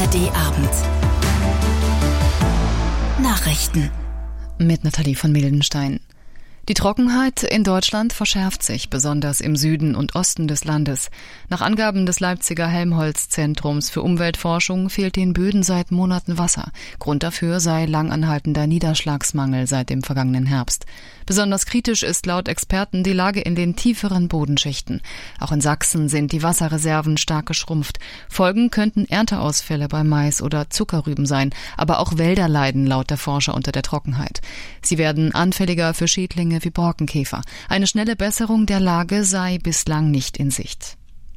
ARD-Abend. Nachrichten. Mit Nathalie von Mildenstein. Die Trockenheit in Deutschland verschärft sich, besonders im Süden und Osten des Landes. Nach Angaben des Leipziger Helmholtz-Zentrums für Umweltforschung fehlt den Böden seit Monaten Wasser. Grund dafür sei langanhaltender Niederschlagsmangel seit dem vergangenen Herbst. Besonders kritisch ist laut Experten die Lage in den tieferen Bodenschichten. Auch in Sachsen sind die Wasserreserven stark geschrumpft. Folgen könnten Ernteausfälle bei Mais oder Zuckerrüben sein, aber auch Wälder leiden laut der Forscher unter der Trockenheit. Sie werden anfälliger für Schädlinge wie Borkenkäfer. Eine schnelle Besserung der Lage sei bislang nicht in Sicht.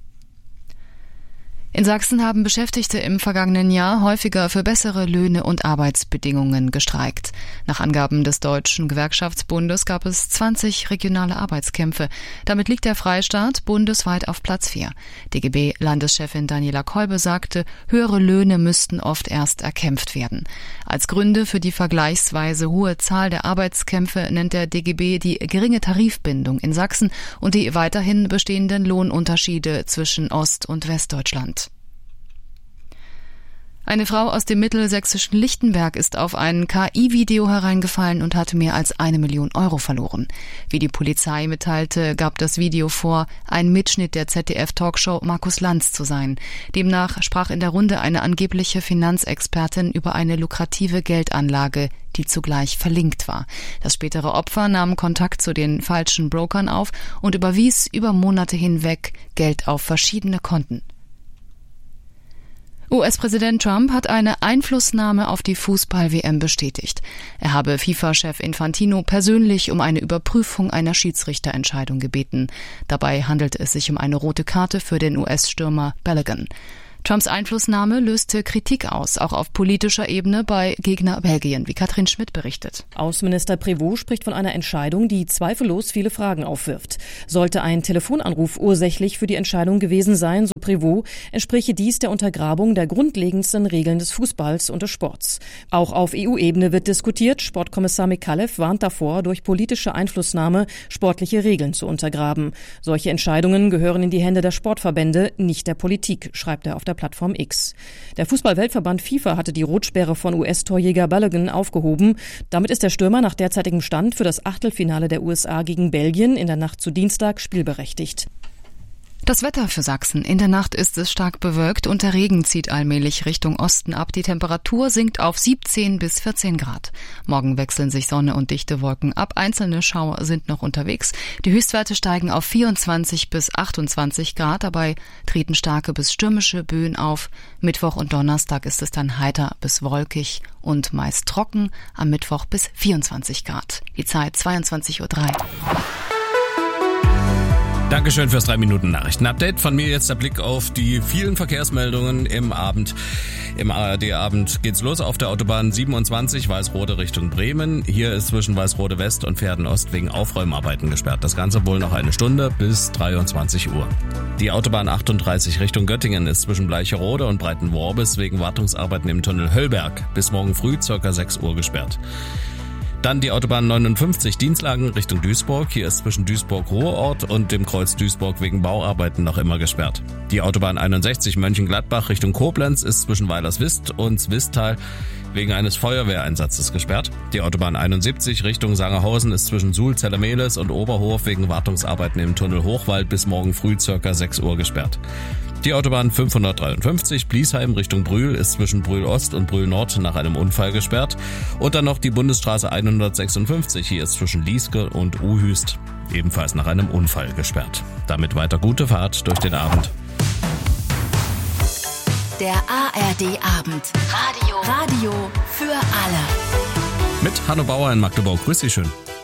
In Sachsen haben Beschäftigte im vergangenen Jahr häufiger für bessere Löhne und Arbeitsbedingungen gestreikt. Nach Angaben des Deutschen Gewerkschaftsbundes gab es 20 regionale Arbeitskämpfe. Damit liegt der Freistaat bundesweit auf Platz 4. DGB-Landeschefin Daniela Kolbe sagte, höhere Löhne müssten oft erst erkämpft werden. Als Gründe für die vergleichsweise hohe Zahl der Arbeitskämpfe nennt der DGB die geringe Tarifbindung in Sachsen und die weiterhin bestehenden Lohnunterschiede zwischen Ost- und Westdeutschland. Eine Frau aus dem mittelsächsischen Lichtenberg ist auf ein KI-Video hereingefallen und hat mehr als 1 Million Euro verloren. Wie die Polizei mitteilte, gab das Video vor, ein Mitschnitt der ZDF-Talkshow Markus Lanz zu sein. Demnach sprach in der Runde eine angebliche Finanzexpertin über eine lukrative Geldanlage, die zugleich verlinkt war. Das spätere Opfer nahm Kontakt zu den falschen Brokern auf und überwies über Monate hinweg Geld auf verschiedene Konten. US-Präsident Trump hat eine Einflussnahme auf die Fußball-WM bestätigt. Er habe FIFA-Chef Infantino persönlich um eine Überprüfung einer Schiedsrichterentscheidung gebeten. Dabei handelt es sich um eine rote Karte für den US-Stürmer Balogun. Trumps Einflussnahme löste Kritik aus, auch auf politischer Ebene bei Gegner Belgien, wie Katrin Schmidt berichtet. Außenminister Prévost spricht von einer Entscheidung, die zweifellos viele Fragen aufwirft. Sollte ein Telefonanruf ursächlich für die Entscheidung gewesen sein, so Prévost, entspräche dies der Untergrabung der grundlegendsten Regeln des Fußballs und des Sports. Auch auf EU-Ebene wird diskutiert. Sportkommissar Mikalev warnt davor, durch politische Einflussnahme sportliche Regeln zu untergraben. Solche Entscheidungen gehören in die Hände der Sportverbände, nicht der Politik, schreibt er auf der Plattform X. Der Fußball-Weltverband FIFA hatte die Rotsperre von US-Torjäger Balogun aufgehoben. Damit ist der Stürmer nach derzeitigem Stand für das Achtelfinale der USA gegen Belgien in der Nacht zu Dienstag spielberechtigt. Das Wetter für Sachsen. In der Nacht ist es stark bewölkt und der Regen zieht allmählich Richtung Osten ab. Die Temperatur sinkt auf 17 bis 14 Grad. Morgen wechseln sich Sonne und dichte Wolken ab. Einzelne Schauer sind noch unterwegs. Die Höchstwerte steigen auf 24 bis 28 Grad. Dabei treten starke bis stürmische Böen auf. Mittwoch und Donnerstag ist es dann heiter bis wolkig und meist trocken. Am Mittwoch bis 24 Grad. Die Zeit 22:03 Uhr. Dankeschön fürs 3-Minuten-Nachrichten-Update. Von mir jetzt der Blick auf die vielen Verkehrsmeldungen im Abend. Im ARD-Abend geht's los auf der Autobahn 27 Weißrode Richtung Bremen. Hier ist zwischen Weißrode West und Verden Ost wegen Aufräumarbeiten gesperrt. Das Ganze wohl noch eine Stunde bis 23 Uhr. Die Autobahn 38 Richtung Göttingen ist zwischen Bleicherode und Breitenworbis wegen Wartungsarbeiten im Tunnel Höllberg bis morgen früh ca. 6 Uhr gesperrt. Dann die Autobahn 59 Dienstlagen Richtung Duisburg. Hier ist zwischen Duisburg-Ruhrort und dem Kreuz Duisburg wegen Bauarbeiten noch immer gesperrt. Die Autobahn 61 Mönchengladbach Richtung Koblenz ist zwischen Weilerswist und Zwistal wegen eines Feuerwehreinsatzes gesperrt. Die Autobahn 71 Richtung Sangerhausen ist zwischen Suhl-Zellermehlis und Oberhof wegen Wartungsarbeiten im Tunnel Hochwald bis morgen früh ca. 6 Uhr gesperrt. Die Autobahn 553 Bliesheim Richtung Brühl ist zwischen Brühl Ost und Brühl Nord nach einem Unfall gesperrt. Und dann noch die Bundesstraße 156, hier ist zwischen Lieske und Uhüst ebenfalls nach einem Unfall gesperrt. Damit weiter gute Fahrt durch den Abend. Der ARD-Abend. Radio für alle. Mit Hanno Bauer in Magdeburg. Grüß Sie schön.